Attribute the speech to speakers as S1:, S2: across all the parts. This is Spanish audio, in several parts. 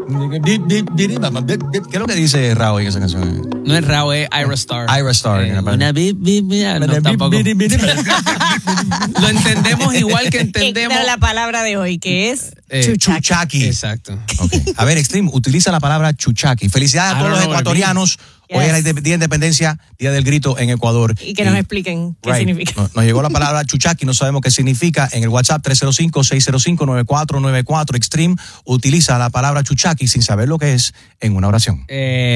S1: ¿Qué es lo que dice Rao en esa canción?
S2: No es Rao, es Ira Star.
S1: Ira Star.
S2: No, tampoco. Lo entendemos igual que entendemos
S3: la palabra de hoy, que es
S1: chuchaqui.
S2: Exacto.
S1: Okay. A ver, Extreme, utiliza la palabra chuchaqui. Felicidades a todos los ecuatorianos. Hoy es el Día de Independencia, Día del Grito en Ecuador.
S3: Y que nos expliquen qué significa.
S1: Nos llegó la palabra chuchaqui, no sabemos qué significa. En el WhatsApp 305-605-9494. Extreme, utiliza la palabra chuchaqui sin saber lo que es en una oración.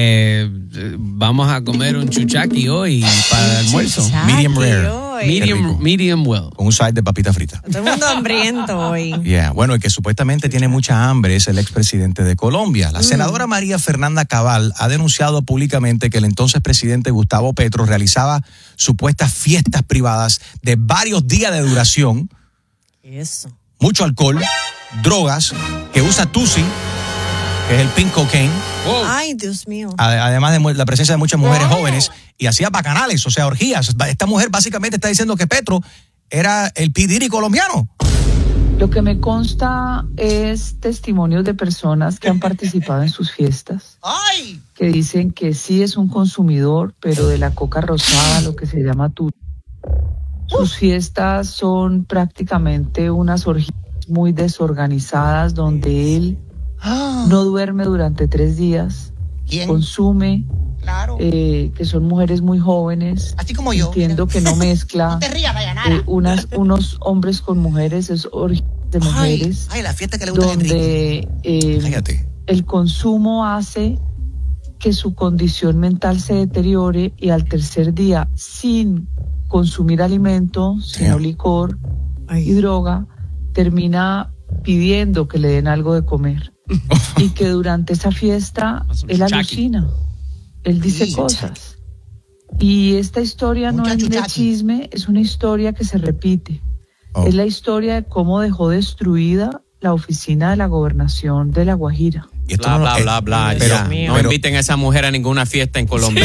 S2: Vamos a comer un chuchaqui hoy para el almuerzo.
S1: Medium rare.
S2: Medium well.
S1: Con un side de papita frita.
S3: Todo el mundo hambriento hoy.
S1: Yeah. Bueno, el que supuestamente tiene mucha hambre es el expresidente de Colombia. La senadora María Fernanda Cabal ha denunciado públicamente que el entonces presidente Gustavo Petro realizaba supuestas fiestas privadas de varios días de duración.
S3: Eso.
S1: Mucho alcohol, drogas, que usa Tusi, que es el pink cocaine.
S2: Oh.
S3: Ay, Dios mío.
S1: Además de la presencia de muchas mujeres jóvenes, y hacía bacanales, o sea, orgías. Esta mujer básicamente está diciendo que Petro era el P. Diddy colombiano.
S4: Lo que me consta es testimonios de personas que han participado en sus fiestas.
S1: ¡Ay!
S4: Que dicen que sí es un consumidor, pero de la coca rosada, lo que se llama tu. Sus fiestas son prácticamente unas orgías muy desorganizadas donde él no duerme durante 3 días.
S1: ¿Quién?
S4: Consume.
S1: Claro.
S4: Que son mujeres muy jóvenes.
S1: Así como yo.
S4: Entiendo que no mezcla
S1: No te rías, Dayanara.
S4: unos hombres con mujeres, es orgía de mujeres.
S1: Ay, la fiesta que le gusta a Enrique.
S4: Donde el consumo hace que su condición mental se deteriore y al tercer día, sin consumir alimento, sino licor y droga, termina pidiendo que le den algo de comer. Y que durante esa fiesta él alucina. Él dice cosas. Y esta historia no es de chisme, es una historia que se repite. Es la historia de cómo dejó destruida la oficina de la gobernación de La Guajira.
S2: Bla, bla. No inviten a esa mujer a ninguna fiesta en Colombia.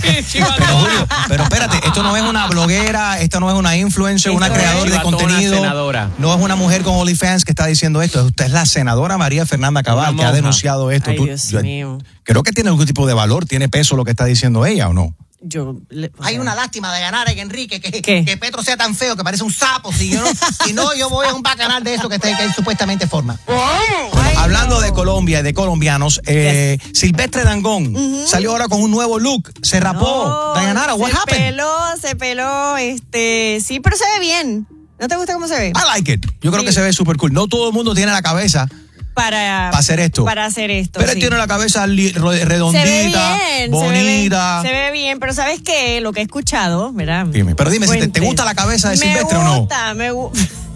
S1: pero espérate, esto no es una bloguera, esto no es una influencer, una creadora de contenido. No es una mujer con OnlyFans que está diciendo esto. Usted es la senadora María Fernanda Cabal que ha denunciado esto.
S3: Ay, Dios mío.
S1: Creo que tiene algún tipo de valor, tiene peso lo que está diciendo ella, ¿o no?
S5: Hay una lástima de ganar en Enrique, que Petro sea tan feo que parece un sapo. Si no, yo voy a un bacanal de eso que él supuestamente forma.
S1: Hablando de Colombia y de colombianos, Silvestre Dangond salió ahora con un nuevo look, se rapó. Dayanara, what happened?
S3: Se peló, sí, pero se ve bien. ¿No te gusta cómo se ve?
S1: I like it. Yo creo que se ve súper cool. No todo el mundo tiene la cabeza para hacer esto. Pero él tiene la cabeza redondita,
S3: se ve bien,
S1: bonita.
S3: Se ve bien, pero ¿sabes qué? Lo que he escuchado, ¿verdad?
S1: Dime, si te gusta la cabeza de Silvestre o no.
S3: Me gusta.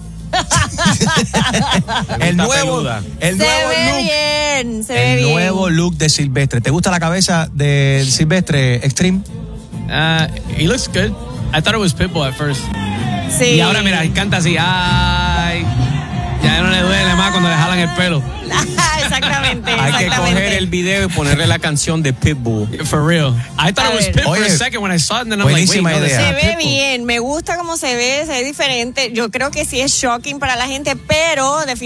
S1: El nuevo look de Silvestre. ¿Te gusta la cabeza de Silvestre Extreme?
S2: He looks good. I thought it was Pitbull at first.
S3: Sí.
S2: Y ahora mira, canta así. Ay. Ya no le duele más cuando le jalan el pelo.
S3: Exactamente.
S2: Hay que coger el video y ponerle la canción de Pitbull. For real. I thought it was Pitbull for a second when I saw it, and then I'm like, wait, no,
S3: se ve bien, me gusta cómo se ve diferente. Yo creo que sí es shocking para la gente, pero definitivamente